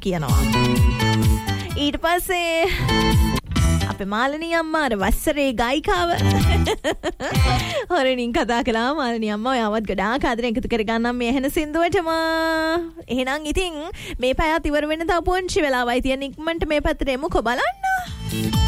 කියනවා. ඊට පස්සේ අපේ මාළනී අම්මා අර වස්සරේ ගායිකාව හොරෙනින් කතා කළා. මාළනී අම්මා ඔයාවත් ගොඩාක් ආදරෙන් එකතු කරගන්නම් මේ ඇහෙන සින්දුවටම. එහෙනම් ඉතින් මේ පැයත් ඉවර වෙන්න තව පුංචි වෙලාවයි තියෙන. ඉක්මනට මේ පැත්තට එමුකෝ බලන්න.